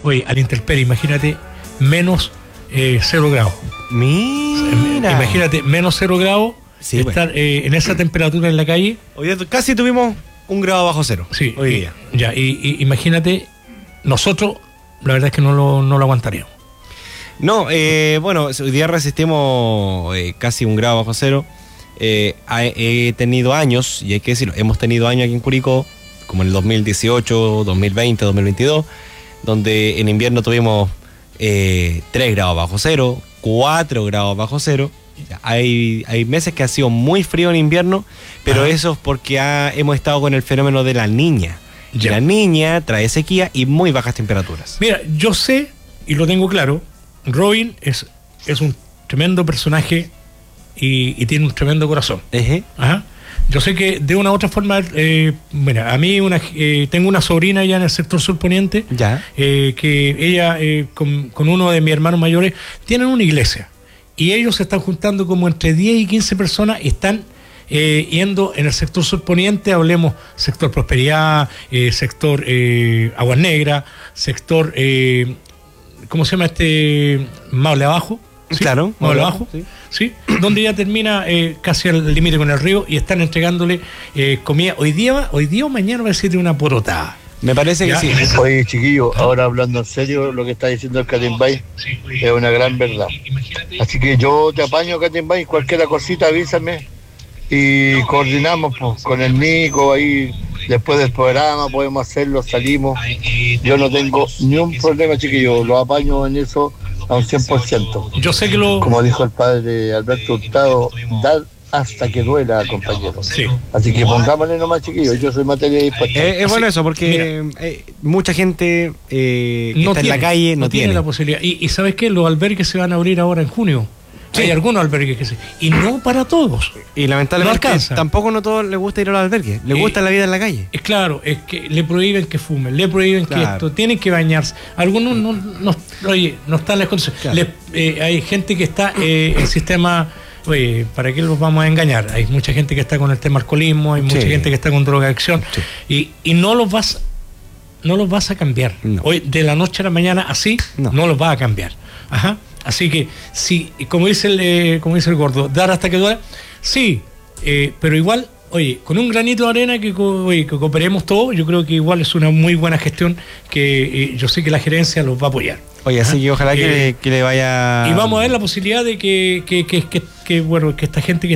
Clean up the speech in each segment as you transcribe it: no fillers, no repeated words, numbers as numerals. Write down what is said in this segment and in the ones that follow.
oye, a la intemperie, imagínate, menos 0 grados. Mira. Imagínate, menos 0 grados, sí, estar en esa temperatura en la calle. Hoy día casi tuvimos 1 grado bajo cero. Sí, hoy día. Ya, y imagínate, nosotros, la verdad es que no lo aguantaríamos. No, bueno, hoy día resistimos casi 1 grado bajo cero. He tenido años, y hay que decirlo, hemos tenido años aquí en Curicó, como en el 2018, 2020, 2022, donde en invierno tuvimos 3 grados bajo cero, 4 grados bajo cero. Hay meses que ha sido muy frío en invierno, pero eso es porque hemos estado con el fenómeno de la Niña. Ya. La Niña trae sequía y muy bajas temperaturas. Mira, yo sé, y lo tengo claro, Robin es un tremendo personaje y tiene un tremendo corazón. Ajá. Yo sé que de una u otra forma, mira, a mí tengo una sobrina allá en el sector sur poniente, Ya. Que ella con uno de mis hermanos mayores tienen una iglesia y ellos se están juntando como entre 10 y 15 personas y están yendo en el sector sur poniente, hablemos sector Prosperidad, sector Aguas Negras, sector, ¿cómo se llama Maule Abajo? ¿Sí? Claro, Maule Abajo, sí, donde ya termina casi al límite con el río y están entregándole comida. Hoy día o mañana va a ser una porotada. Me parece que sí. Oye, chiquillo, ahora hablando en serio, lo que está diciendo el Catimbay es una gran verdad. Así que yo te apaño, Catimbay, cualquier cosita avísame y coordinamos pues, con el Nico ahí. Después del programa podemos hacerlo, salimos. Yo no tengo ni un problema, chiquillo, lo apaño en eso a un 100%. Yo sé que como dijo el padre Alberto Hurtado, dar hasta que duela, compañero. Sí. Así que pongámosle nomás, chiquillos, yo soy materia dispuesta. Es bueno eso, porque mucha gente que está en la calle no tiene la posibilidad. Y ¿sabes qué? Los albergues se van a abrir ahora en junio. Sí. Hay algunos albergues que sí. Y no para todos. Y lamentablemente tampoco no todos les gusta ir a los albergues. Les gusta la vida en la calle. Es claro, es que le prohíben que fumen, le prohíben que esto, tienen que bañarse. Algunos no están en las condiciones. Claro. Hay gente que está en sistema. Oye, ¿para qué los vamos a engañar? Hay mucha gente que está con el tema alcoholismo, hay mucha gente que está con drogadicción. Sí. Y no los vas a cambiar. No. Hoy, de la noche a la mañana, así, no los vas a cambiar. Ajá. Así que, sí, como dice el gordo, dar hasta que duela, sí, pero igual, oye, con un granito de arena que cooperemos todos, yo creo que igual es una muy buena gestión que yo sé que la gerencia los va a apoyar. Oye, así que ojalá que le vaya... Y vamos a ver la posibilidad de que esta gente que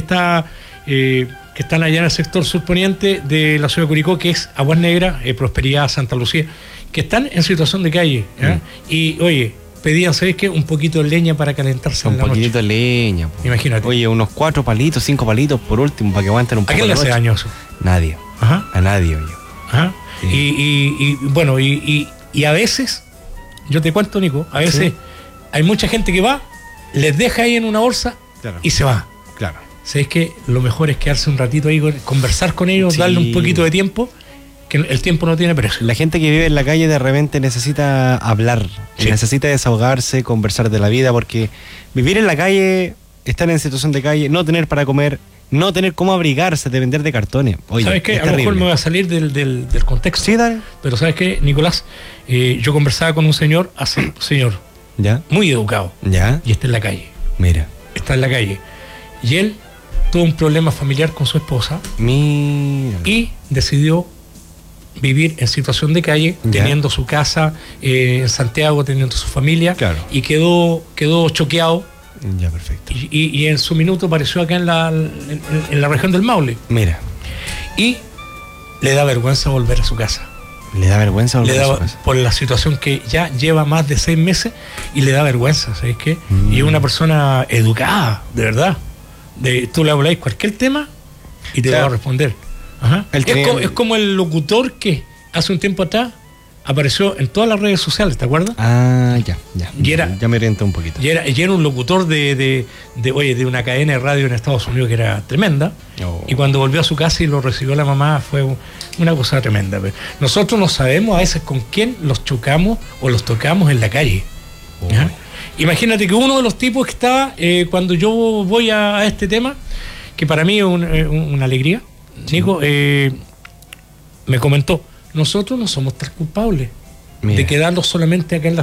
están allá en el sector surponiente de la ciudad de Curicó, que es Aguas Negras, Prosperidad, Santa Lucía, que están en situación de calle. Y, oye, pedían, ¿sabes qué? Un poquito de leña para calentarse en la noche. Un poquito de leña. Po. Imagínate. Oye, unos 4 palitos, 5 palitos por último, para que aguanten un poco. ¿A quién le hace daño eso? Nadie. Ajá. A nadie, oye. Ajá. Sí. Bueno, a veces, yo te cuento, Nico, a veces hay mucha gente que va, les deja ahí en una bolsa y se va. Claro. ¿Sabes qué? Lo mejor es quedarse un ratito ahí, conversar con ellos, darle un poquito de tiempo, que el tiempo no tiene precio. La gente que vive en la calle de repente necesita hablar, necesita desahogarse, conversar de la vida, porque vivir en la calle, estar en situación de calle, no tener para comer, no tener cómo abrigarse, depender de cartones. Oye, ¿sabes qué? A lo mejor me voy a salir del contexto. Sí, dale. Pero ¿sabes qué, Nicolás? Yo conversaba con un señor, ¿ya? Muy educado. ¿Ya? Y está en la calle. Mira. Está en la calle. Y él tuvo un problema familiar con su esposa. Mira. Y decidió vivir en situación de calle, teniendo su casa en Santiago, teniendo su familia. Claro. Y quedó choqueado. Ya, perfecto. Y en su minuto apareció acá en la región del Maule. Mira. Y le da vergüenza volver a su casa. Le da vergüenza volver a su casa. Por la situación que ya lleva más de 6 meses y le da vergüenza, ¿sabes qué? Y es una persona educada, de verdad. Tú le habláis cualquier tema y te va a responder. Ajá. Es como el locutor que hace un tiempo atrás apareció en todas las redes sociales, ¿te acuerdas? Ah, ya. Ya me orienté un poquito. Y era un locutor de una cadena de radio en Estados Unidos que era tremenda. Oh. Y cuando volvió a su casa y lo recibió la mamá, fue una cosa tremenda. Nosotros no sabemos a veces con quién los chocamos o los tocamos en la calle. Oh. Imagínate que uno de los tipos que estaba, cuando yo voy a este tema, que para mí es una alegría, Nico, me comentó, nosotros no somos tan culpables de quedarnos solamente acá en la